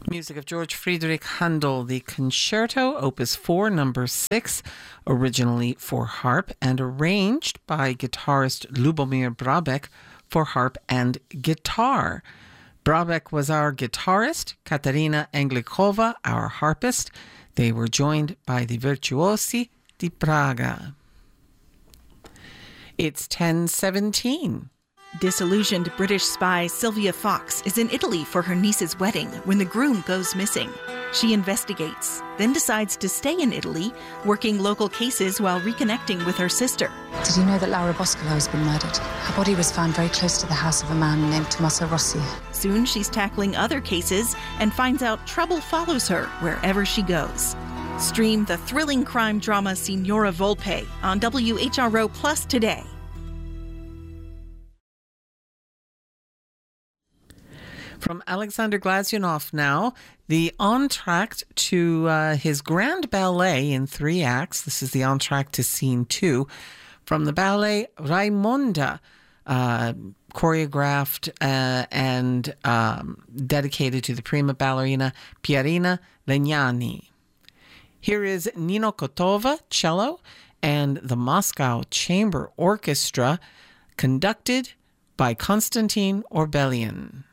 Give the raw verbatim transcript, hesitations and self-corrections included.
Music of George Friedrich Handel, the Concerto, Opus four, number six, originally for harp and arranged by guitarist Lubomir Brabec for harp and guitar. Brabec was our guitarist, Katarina Englikova, our harpist. They were joined by the Virtuosi di Praga. It's ten seventeen. Disillusioned British spy Sylvia Fox is in Italy for her niece's wedding when the groom goes missing. She investigates, then decides to stay in Italy, working local cases while reconnecting with her sister. Did you know that Laura Boscolo has been murdered? Her body was found very close to the house of a man named Tommaso Rossi. Soon she's tackling other cases and finds out trouble follows her wherever she goes. Stream the thrilling crime drama Signora Volpe on W H R O Plus today. From Alexander Glazunov now, the entr'acte to uh, his grand ballet in three acts. This is the entr'acte to scene two from the ballet Raimonda, uh, choreographed uh, and um, dedicated to the prima ballerina Pierina Legnani. Here is Nino Kotova, cello, and the Moscow Chamber Orchestra, conducted by Konstantin Orbelian.